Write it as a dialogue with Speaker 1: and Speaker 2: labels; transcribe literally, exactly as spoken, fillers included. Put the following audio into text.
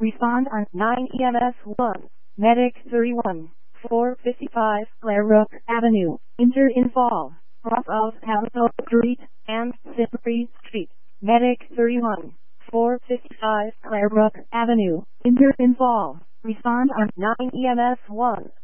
Speaker 1: Respond on nine E M S one. Medic thirty-one. four fifty-five Clarebrook Avenue. Enter in Fall. Off of Hounslow Street and Cypress Street. Medic thirty-one. four fifty-five Clarebrook Avenue. Enter in Fall. Respond on nine E M S one.